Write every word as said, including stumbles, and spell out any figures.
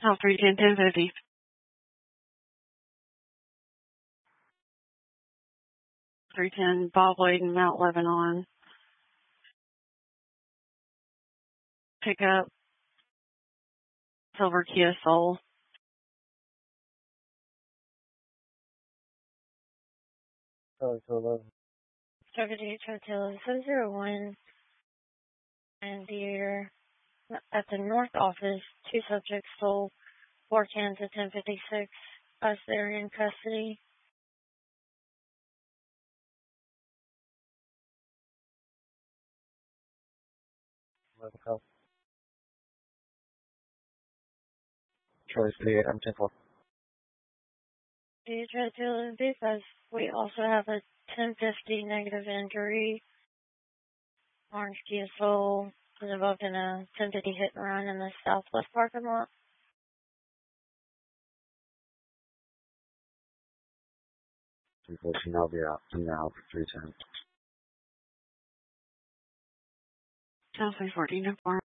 South three ten, ten fifty. three ten, Bob Layden, Mount Lebanon. Pickup, silver Kia Soul. Oh, so eleven. Seventy-eight Chartillo, seven zero one, and the at the north office, two subjects stole four cans at ten fifty-six. Us there in custody. eleven call. Choice three eight, I'm ten four. You try to because we also have a ten fifty negative injury. Orange Kia Soul was involved in a ten fifty hit and run in the southwest parking lot. three fourteen, I'll be out. I'm now for three ten. South three fourteen,